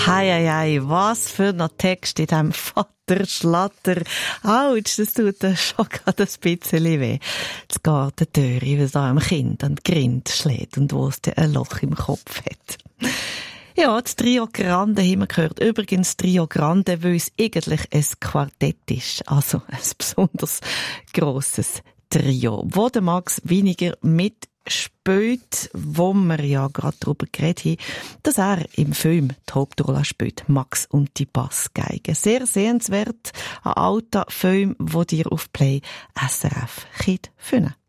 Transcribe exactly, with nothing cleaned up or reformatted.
Hei, hei, hei, was für ein Text in diesem Vaterschlatter. Autsch, das tut schon gerade ein bisschen weh. Das Gartentür, wie es da einem Kind an die Grind schlägt und wo es ein Loch im Kopf hat. Ja, das Trio Grande haben wir gehört. Übrigens Trio Grande, weil es eigentlich ein Quartett ist. Also ein besonders grosses Trio, wo der Max weniger mitspielt, wo wir ja gerade darüber geredet haben, dass er im Film die Hauptrolle spielt, Max und die Bassgeige. Sehr sehenswert, ein alter Film, wo dir auf Play S R F finden.